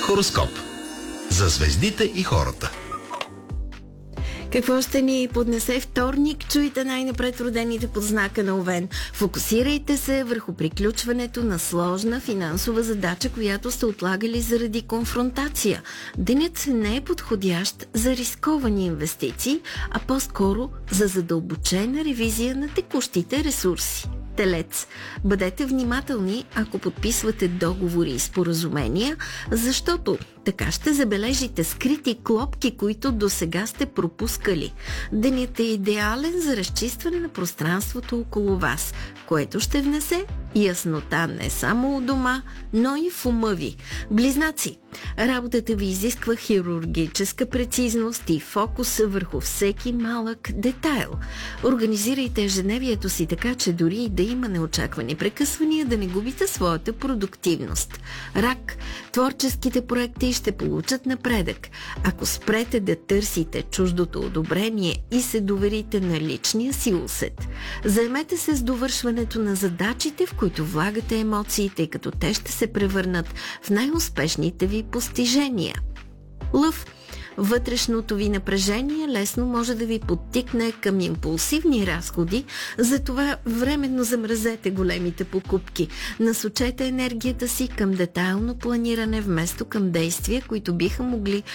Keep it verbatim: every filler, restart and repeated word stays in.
Хороскоп за звездите и хората. Какво ще ни поднесе вторник? Чуйте най-напред родените под знака на Овен. Фокусирайте се върху приключването на сложна финансова задача, която сте отлагали заради конфронтация. Денят не е подходящ за рисковани инвестиции, а по-скоро за задълбочена ревизия на текущите ресурси. Телец. Бъдете внимателни, ако подписвате договори и споразумения, защото така ще забележите скрити клопки, които досега сте пропускали. Денят е идеален за разчистване на пространството около вас, което ще внесе яснота не само у дома, но и в ума ви. Близнаци. Работата ви изисква хирургическа прецизност и фокус върху всеки малък детайл. Организирайте ежедневието си така, че дори и да има неочаквани прекъсвания, да не губите своята продуктивност. Рак. Творческите проекти ще получат напредък. Ако спрете да търсите чуждото одобрение и се доверите на личния си усет. Заемете се с довършването на задачите, в които влагате емоции, тъй като те ще се превърнат в най-успешните ви постижения. Лъв. Вътрешното ви напрежение лесно може да ви подтикне към импулсивни разходи, затова временно замразете големите покупки. Насочете енергията си към детайлно планиране вместо към действия, които биха могли